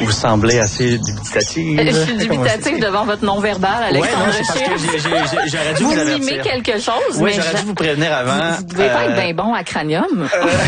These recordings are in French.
Vous semblez assez dubitative. Je suis dubitative devant votre non-verbal, Alexandre. Ouais, non, c'est parce que j'aurais dû vous avertir. Vous mimez quelque chose, oui, mais j'aurais dû vous prévenir avant. Vous devez pas être bien bon à cranium.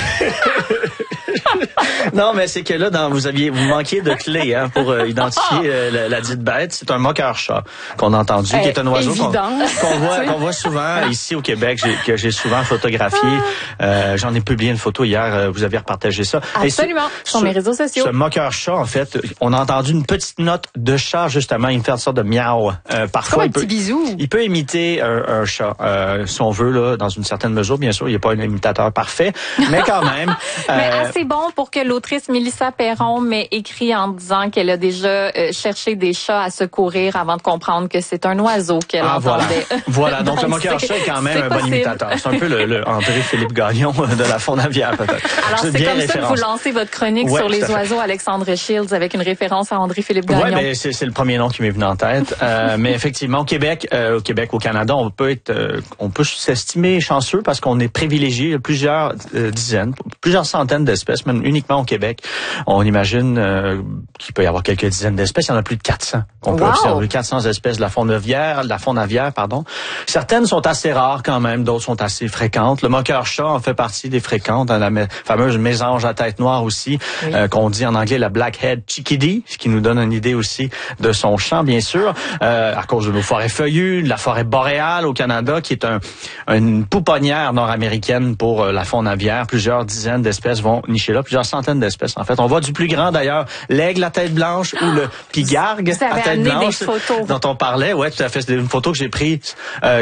Non, mais c'est que là, vous manquiez de clés pour identifier la dite bête. C'est un moqueur-chat qu'on a entendu, qui est un oiseau qu'on voit souvent ici au Québec, que j'ai souvent photographié. J'en ai publié une photo hier, vous avez repartagé ça. Absolument, sur mes réseaux sociaux. Ce moqueur-chat, en fait, on a entendu une petite note de chat, justement. Il me fait une sorte de miaou. Parfois, petit bisou. Il peut imiter un chat, si on veut, là, dans une certaine mesure. Bien sûr, il n'est pas un imitateur parfait, mais quand même. Mais assez bon pour que l'autrice Mélissa Perron m'ait écrit en disant qu'elle a déjà cherché des chats à secourir avant de comprendre que c'est un oiseau qu'elle entendait. Voilà. Donc le moqueur-chat est quand même un bon imitateur. C'est un peu le André-Philippe Gagnon de la Fondavière, peut-être. Alors, c'est comme ça que vous lancez votre chronique sur les oiseaux, Alexandre Shields, avec une référence à André-Philippe Gagnon. Oui, mais c'est le premier nom qui m'est venu en tête. Mais effectivement, au Québec, au Canada, on peut s'estimer chanceux parce qu'on est privilégié plusieurs dizaines, plusieurs centaines d'espèces, même uniquement au Québec. On imagine qu'il peut y avoir quelques dizaines d'espèces. Il y en a plus de 400. On peut observer 400 espèces de la Fondavière, pardon. Certaines sont assez rares quand même, d'autres sont assez fréquentes. Le moqueur-chat en fait partie des fréquentes, dans la fameuse mésange à tête noire aussi, qu'on dit en anglais la blackhead chickadee, ce qui nous donne une idée aussi de son chant, bien sûr, à cause de nos forêts feuillues, de la forêt boréale au Canada, qui est une pouponnière nord-américaine pour la Fondavière. Plusieurs dizaines d'espèces vont nicher là, plusieurs centaines d'espèces. En fait, on voit du plus grand d'ailleurs, l'aigle à tête blanche ou le pigargue à tête blanche dont on parlait. Ouais, tout à fait. C'est une photo que j'ai prise,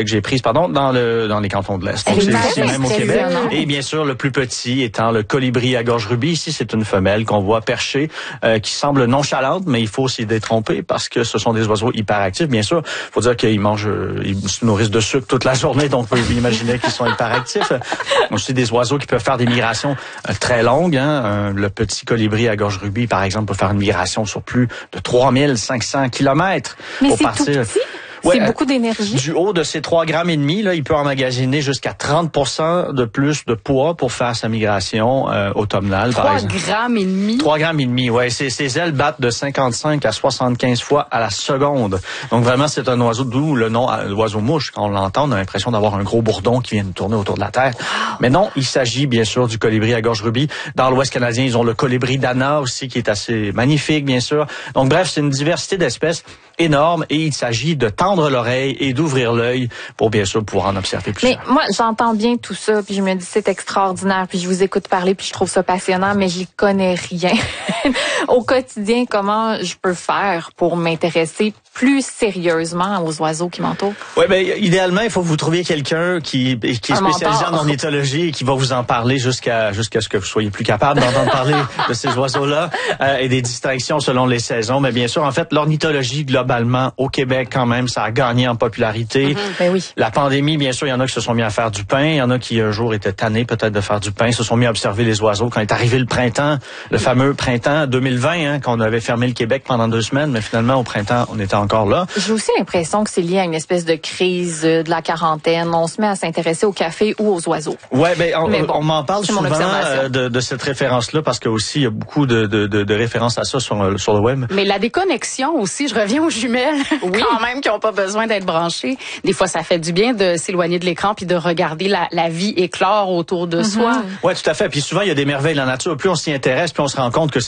dans les cantons de l'Est. Donc c'est ici même au Québec. Et bien sûr, le plus petit étant le colibri à gorge rubis. Ici, c'est une femelle qu'on voit perchée, qui semble nonchalante, mais il faut s'y détromper parce que ce sont des oiseaux hyperactifs. Bien sûr, faut dire qu'ils ils se nourrissent de sucre toute la journée, donc on peut imaginer qu'ils sont hyperactifs. Aussi des oiseaux qui peuvent faire des migrations très longues. Le petit colibri à gorge rubis, par exemple, peut faire une migration sur plus de 3500 kilomètres. Mais c'est tout petit. C'est beaucoup d'énergie. Du haut de ces 3,5 grammes, là, il peut emmagasiner jusqu'à 30% de plus de poids pour faire sa migration automnale, par exemple. 3,5 grammes? 3,5 grammes, ouais. Ses ailes battent de 55 à 75 fois à la seconde. Donc vraiment, c'est un oiseau, d'où le nom l'oiseau mouche. Quand on l'entend, on a l'impression d'avoir un gros bourdon qui vient de tourner autour de la Terre. Wow. Mais non, il s'agit bien sûr du colibri à gorge rubis. Dans l'Ouest canadien, ils ont le colibri d'Anna aussi, qui est assez magnifique, bien sûr. Donc bref, c'est une diversité d'espèces énorme et il s'agit de tendre l'oreille et d'ouvrir l'œil pour bien sûr pouvoir en observer plus. Mais moi, j'entends bien tout ça, puis je me dis c'est extraordinaire, puis je vous écoute parler, puis je trouve ça passionnant, mais j'y connais rien. Au quotidien, comment je peux faire pour m'intéresser plus sérieusement aux oiseaux qui m'entourent? Oui, idéalement, il faut que vous trouviez quelqu'un qui est spécialisé en ornithologie et qui va vous en parler jusqu'à ce que vous soyez plus capable d'entendre parler de ces oiseaux-là et des distinctions selon les saisons. Mais bien sûr, en fait, l'ornithologie globalement au Québec, quand même, ça a gagné en popularité. Ben oui. La pandémie, bien sûr, il y en a qui se sont mis à faire du pain. Il y en a qui un jour étaient tannés peut-être de faire du pain, se sont mis à observer les oiseaux. Quand est arrivé le printemps, le fameux printemps 2020, quand on avait fermé le Québec pendant 2 semaines, mais finalement, au printemps, on était encore là. J'ai aussi l'impression que c'est lié à une espèce de crise de la quarantaine. On se met à s'intéresser au café ou aux oiseaux. Ouais, on m'en parle souvent de cette référence-là parce que aussi il y a beaucoup de références à ça sur le web. Mais la déconnexion aussi, je reviens aux jumelles, quand même, qui n'ont pas besoin d'être branchées. Des fois, ça fait du bien de s'éloigner de l'écran puis de regarder la vie éclore autour de soi. Ouais, tout à fait. Puis souvent, il y a des merveilles de la nature. Plus on s'y intéresse, plus on se rend compte que